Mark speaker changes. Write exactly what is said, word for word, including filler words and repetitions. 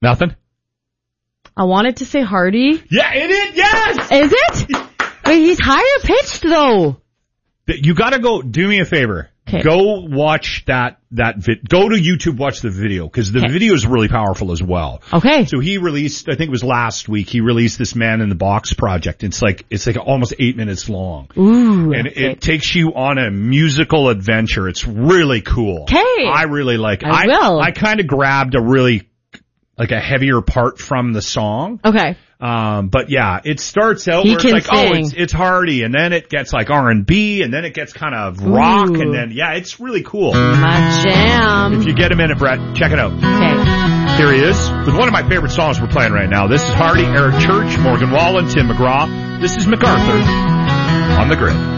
Speaker 1: Nothing?
Speaker 2: I wanted to say Hardy.
Speaker 1: Yeah, it is. Yes.
Speaker 2: Is it? Wait, he's higher pitched though.
Speaker 1: You got to go. Do me a favor.
Speaker 2: Okay.
Speaker 1: Go watch that that vid. Go to YouTube, watch the video because the
Speaker 2: okay.
Speaker 1: video is really powerful as well.
Speaker 2: Okay.
Speaker 1: So he released, I think it was last week. He released this Man in the Box project. It's like it's like almost eight minutes long.
Speaker 2: Ooh.
Speaker 1: And
Speaker 2: okay.
Speaker 1: it takes you on a musical adventure. It's really cool.
Speaker 2: Okay.
Speaker 1: I really like it.
Speaker 2: I,
Speaker 1: I
Speaker 2: will.
Speaker 1: I kind of grabbed a really like a heavier part from the song.
Speaker 2: Okay.
Speaker 1: Um, but yeah, it starts out
Speaker 2: he
Speaker 1: where it's like,
Speaker 2: sing.
Speaker 1: oh, it's, it's Hardy, and then it gets like R and B, and then it gets kind of rock,
Speaker 2: Ooh.
Speaker 1: and then, yeah, it's really cool.
Speaker 2: My jam.
Speaker 1: If you get a minute, Brett, check it out.
Speaker 2: Okay.
Speaker 1: Here he is with one of my favorite songs we're playing right now. This is Hardy, Eric Church, Morgan Wallen, Tim McGraw. This is MacArthur on the Grid.